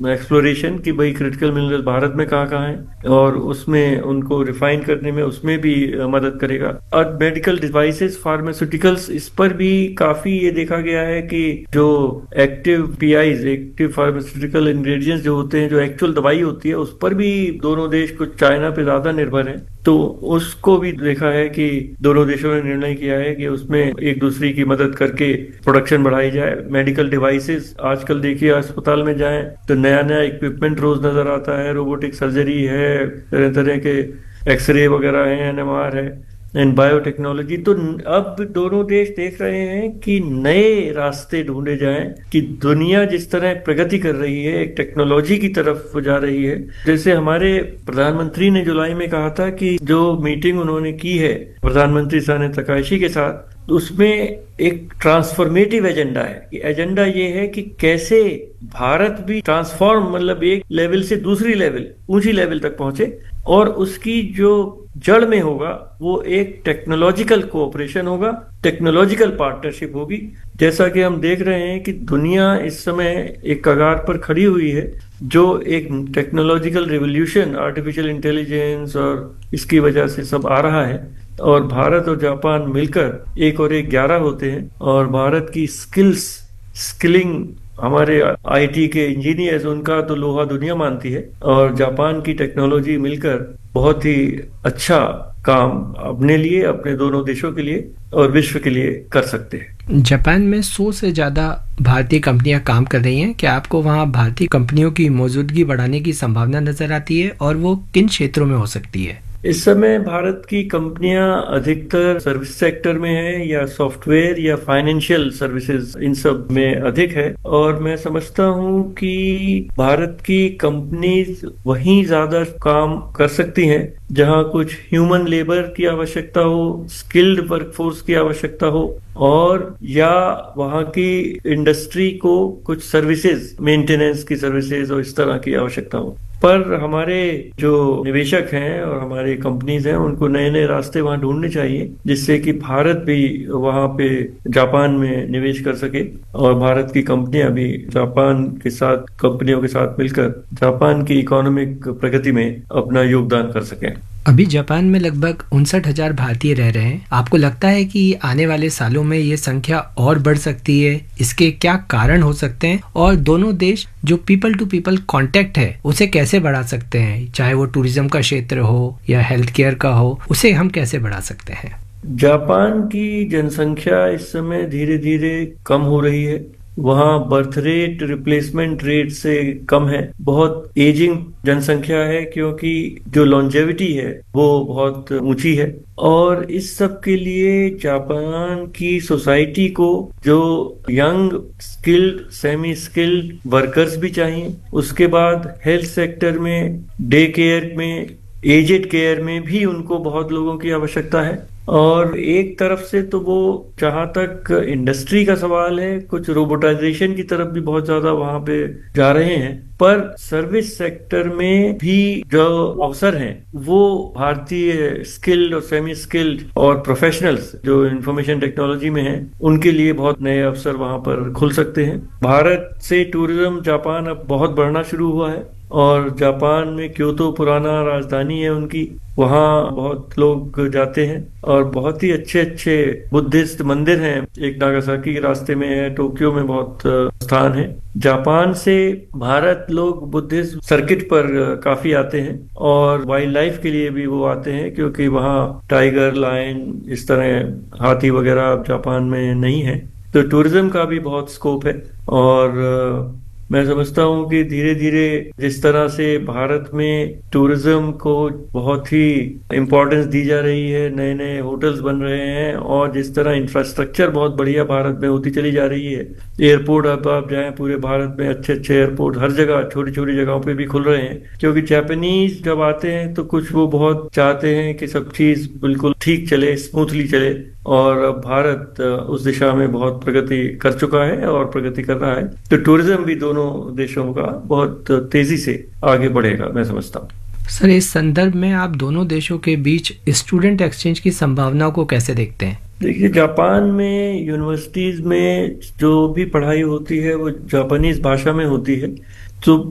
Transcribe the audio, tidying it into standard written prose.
Exploration कि भाई critical mineral Bharat में कहाँ कहाँ है, और उसमें उनको रिफाइन करने में उसमें भी मदद करेगा। और मेडिकल डिवाइसेस, फार्मास्यूटिकल्स, इस पर भी काफी ये देखा गया है कि जो एक्टिव पीआईज, एक्टिव फार्मास्यूटिकल इंग्रेडिएंट्स जो होते हैं, जो एक्चुअल दवाई होती है, उस पर भी दोनों देश कुछ चाइना पे ज्यादा निर्भर है। तो उसको भी देखा है कि दोनों देशों ने निर्णय किया है कि उसमें एक दूसरे की मदद करके प्रोडक्शन बढ़ाई जाए। मेडिकल डिवाइसेस, आजकल देखिए अस्पताल में जाएं तो नया नया इक्विपमेंट रोज नजर आता है, रोबोटिक सर्जरी है, तरह तरह के एक्सरे वगैरह है, एनएमआर है, एंड बायोटेक्नोलॉजी। तो अब दोनों देश देख रहे हैं कि नए रास्ते ढूंढे जाएं कि दुनिया जिस तरह प्रगति कर रही है, एक टेक्नोलॉजी की तरफ जा रही है। जैसे हमारे प्रधानमंत्री ने जुलाई में कहा था कि जो मीटिंग उन्होंने की है प्रधानमंत्री साने तकाइशी के साथ, उसमें एक ट्रांसफॉर्मेटिव एजेंडा है। कि एजेंडा ये है कि कैसे भारत भी ट्रांसफॉर्म, मतलब एक लेवल से दूसरी लेवल, ऊंची लेवल तक पहुंचे, और उसकी जो जड़ में होगा वो एक टेक्नोलॉजिकल कोऑपरेशन होगा, टेक्नोलॉजिकल पार्टनरशिप होगी। जैसा कि हम देख रहे हैं कि दुनिया इस समय एक कगार पर खड़ी हुई है, जो एक टेक्नोलॉजिकल रिवॉल्यूशन, आर्टिफिशियल इंटेलिजेंस और इसकी वजह से सब आ रहा है, और भारत और जापान मिलकर 1 और 1 11 होते हैं। और भारत की स्किलिंग, हमारे आईटी के इंजीनियर्स, उनका तो लोहा दुनिया मानती है, और जापान की टेक्नोलॉजी मिलकर बहुत ही अच्छा काम अपने लिए, अपने दोनों देशों के लिए और विश्व के लिए कर सकते हैं। जापान में 100 से ज्यादा भारतीय कंपनियां काम कर रही हैं। क्या आपको वहां भारतीय कंपनियों की मौजूदगी बढ़ाने की संभावना नजर आती है, और वो किन क्षेत्रों में हो सकती है? इस समय भारत की कंपनियां अधिकतर सर्विस सेक्टर में है, या सॉफ्टवेयर या फाइनेंशियल सर्विसेज, इन सब में अधिक है। और मैं समझता हूं कि भारत की कंपनीज वहीं ज्यादा काम कर सकती हैं जहां कुछ ह्यूमन लेबर की आवश्यकता हो, स्किल्ड वर्कफोर्स की आवश्यकता हो, और या वहां की इंडस्ट्री को कुछ सर्विसेज, मेंटेनेंस की सर्विसेज और इस तरह की आवश्यकता हो। पर हमारे जो निवेशक हैं और हमारे कंपनीज हैं, उनको नए नए रास्ते वहां ढूंढने चाहिए, जिससे कि भारत भी वहां पे जापान में निवेश कर सके, और भारत की कंपनियां भी जापान के साथ, कंपनियों के साथ मिलकर जापान की इकोनॉमिक प्रगति में अपना योगदान कर सकें। अभी जापान में लगभग 59,000 भारतीय रह रहे हैं। आपको लगता है कि आने वाले सालों में ये संख्या और बढ़ सकती है? इसके क्या कारण हो सकते हैं, और दोनों देश जो पीपल टू पीपल कांटेक्ट है उसे कैसे बढ़ा सकते हैं? चाहे वो टूरिज्म का क्षेत्र हो या हेल्थ केयर का हो, उसे हम कैसे बढ़ा सकते हैं? जापान की जनसंख्या इस समय धीरे धीरे कम हो रही है। वहाँ बर्थ रेट रिप्लेसमेंट रेट से कम है, बहुत एजिंग जनसंख्या है, क्योंकि जो लॉन्जेविटी है वो बहुत ऊंची है। और इस सब के लिए जापान की सोसाइटी को जो young, skilled, semi skilled workers भी चाहिए। उसके बाद हेल्थ सेक्टर में, डे केयर में, एजेड केयर में भी उनको बहुत लोगों की आवश्यकता है। और एक तरफ से तो वो, जहां तक इंडस्ट्री का सवाल है, कुछ रोबोटाइजेशन की तरफ भी बहुत ज्यादा वहां पे जा रहे हैं, पर सर्विस सेक्टर में भी जो अवसर हैं वो भारतीय स्किल्ड और सेमी स्किल्ड और प्रोफेशनल्स जो इंफॉर्मेशन टेक्नोलॉजी में हैं, उनके लिए बहुत नए अवसर वहां पर खुल सकते हैं। भारत से टूरिज्म जापान अब बहुत बढ़ना शुरू हुआ है, और जापान में क्योतो पुराना राजधानी है उनकी, वहाँ बहुत लोग जाते हैं, और बहुत ही अच्छे अच्छे बुद्धिस्ट मंदिर हैं। एक नागासाकी के रास्ते में है, टोक्यो में बहुत स्थान है। जापान से भारत लोग बुद्धिस्ट सर्किट पर काफी आते हैं, और वाइल्ड लाइफ के लिए भी वो आते हैं, क्योंकि वहाँ टाइगर, लायन, इस तरह हाथी वगैरह जापान में नहीं है। तो टूरिज्म का भी बहुत स्कोप है। और मैं समझता हूँ कि धीरे धीरे जिस तरह से भारत में टूरिज्म को बहुत ही इम्पोर्टेंस दी जा रही है, नए नए होटल्स बन रहे हैं, और जिस तरह इंफ्रास्ट्रक्चर बहुत बढ़िया भारत में होती चली जा रही है, एयरपोर्ट अब आप जाएं पूरे भारत में, अच्छे अच्छे एयरपोर्ट हर जगह, छोटी छोटी जगहों पे भी खुल रहे हैं। क्योंकि जापानीज जब आते हैं तो कुछ वो बहुत चाहते हैं कि सब चीज बिल्कुल ठीक चले, स्मूथली चले, और भारत उस दिशा में बहुत प्रगति कर चुका है और प्रगति कर रहा है। तो टूरिज्म भी दोनों देशों का बहुत तेजी से आगे बढ़ेगा, मैं समझता हूँ। सर, इस संदर्भ में आप दोनों देशों के बीच स्टूडेंट एक्सचेंज की संभावनाओं को कैसे देखते हैं? देखिए, जापान में यूनिवर्सिटीज में जो भी पढ़ाई होती है वो जापानीज भाषा में होती है, तो